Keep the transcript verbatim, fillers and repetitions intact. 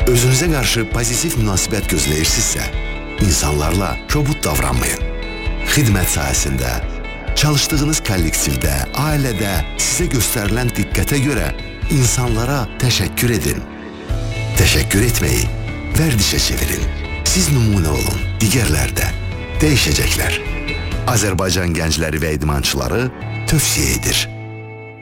Özünüzə qarşı pozitiv münasibət gözləyirsinizsə, insanlarla kobud davranmayın. Xidmət sahəsində, çalışdığınız kollektivdə, ailədə sizə göstərilən diqqətə görə insanlara təşəkkür edin. Təşəkkür etməyi vərdişə çevirin. Siz nümunə olun, digərlər də dəyişəcəklər. Azərbaycan gəncləri və idmançıları tövsiyə edir.